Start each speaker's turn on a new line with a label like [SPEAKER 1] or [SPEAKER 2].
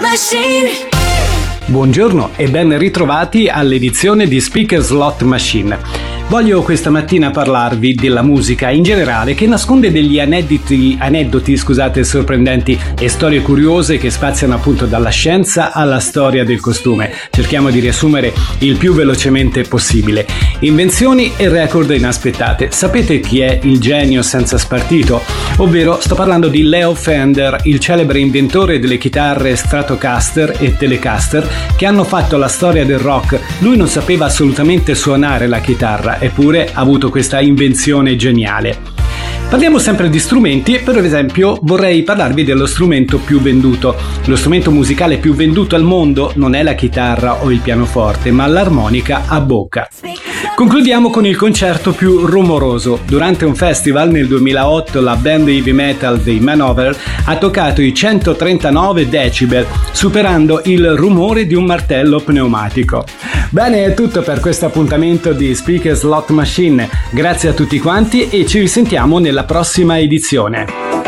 [SPEAKER 1] Machine.
[SPEAKER 2] Buongiorno e ben ritrovati all'edizione di Speaker Slot Machine. Voglio questa mattina parlarvi della musica in generale, che nasconde degli aneddoti sorprendenti e storie curiose che spaziano appunto dalla scienza alla storia del costume. Cerchiamo di riassumere il più velocemente possibile. Invenzioni e record inaspettate. Sapete chi è il genio senza spartito? Ovvero sto parlando di Leo Fender, il celebre inventore delle chitarre Stratocaster e Telecaster che hanno fatto la storia del rock. Lui non sapeva assolutamente suonare la chitarra, eppure ha avuto questa invenzione geniale. Parliamo sempre di strumenti e per esempio vorrei parlarvi dello strumento più venduto. Lo strumento musicale più venduto al mondo non è la chitarra o il pianoforte, ma l'armonica a bocca. Concludiamo con il concerto più rumoroso. Durante un festival nel 2008 la band heavy metal dei Manowar ha toccato i 139 decibel, superando il rumore di un martello pneumatico. Bene, è tutto per questo appuntamento di Speaker Slot Machine. Grazie a tutti quanti e ci risentiamo nella prossima edizione.